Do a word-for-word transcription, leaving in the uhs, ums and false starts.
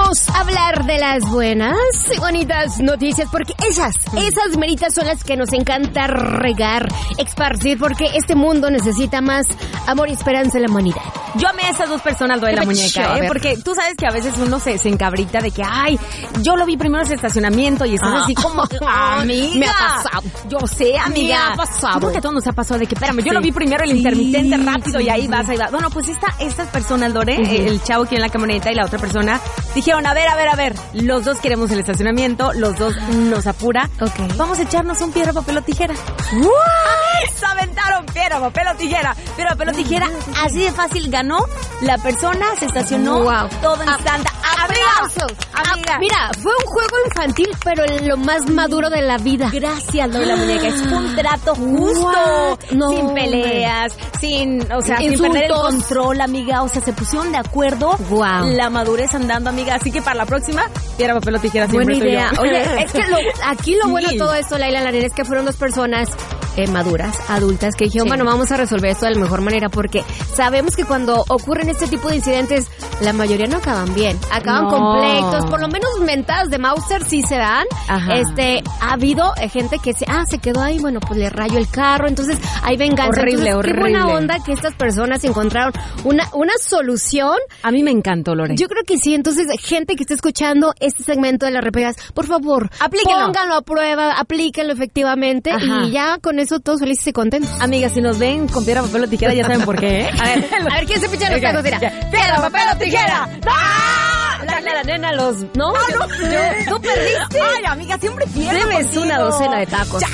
Vamos a hablar de las buenas y bonitas noticias, porque esas, esas meritas son las que nos encanta regar, esparcir, porque este mundo necesita más amor y esperanza en la humanidad. Yo amé a esas dos personas, lo de la muñeca, ¿eh? Porque tú sabes que a veces uno se, se encabrita de que, ay, yo lo vi primero en el estacionamiento y estás ah. así como, amiga. Me ha pasado. Yo sé, amiga. Me ha pasado. Yo creo que a todos nos ha pasado de que, espérame, yo sí. lo vi primero el intermitente sí, rápido sí, y ahí sí. vas, ahí vas. Bueno, pues esta, estas personas, Lore, uh-huh. el chavo que en la camioneta y la otra persona, dijeron, a ver, a ver, a ver, los dos queremos el estacionamiento, los dos nos apura. Okay. Vamos a echarnos un piedra, papel o tijera. What? Se aventaron piedra, papel o tijera. Piedra, papel o tijera, así de fácil ganó. La persona se estacionó wow. todo instante. ¡Aplausos! Amiga. Mira, fue un juego infantil, pero lo más maduro de la vida. Gracias, Lore, la muñeca. Es un trato justo. No, sin peleas, sin, o sea, sin Insultos. perder el control, amiga. O sea, se pusieron de acuerdo. Wow. La madurez andando, amiga. Así que para la próxima, piedra, papel o tijera. Buena siempre idea. Soy yo. Oye, es que lo, aquí lo bueno de todo esto, Laila Larena, es que fueron dos personas eh, maduras, adultas, que dijeron, sí. bueno, vamos a resolver esto de la mejor manera, porque sabemos que cuando ocurren este tipo de incidentes, la mayoría no acaban bien. Acaban no. con pleitos, por lo menos mentadas de Mauser sí se dan. Ajá. Este, ha habido eh, gente que se, ah, se quedó ahí, bueno, pues le rayo el carro, entonces hay venganza. Horrible, entonces, horrible. Qué buena onda que estas personas encontraron una, una solución. A mí me encantó, Lore. Yo creo que sí, entonces, gente que está escuchando este segmento de las repegas, por favor, aplíquenlo. Pónganlo a prueba, aplíquenlo efectivamente. Ajá. Y ya con eso todos felices y contentos. Amigas, si nos ven con piedra, papel o tijera, ya saben por qué, ¿eh? A ver, a ver, ¿quién se picha los tacos? Mira, piedra, papel o tijera. ¡No! La, la, la nena, los... ¿No? No, no. Yo, tú perdiste. Ay, amiga, siempre pierdo Debes contigo. una docena de tacos.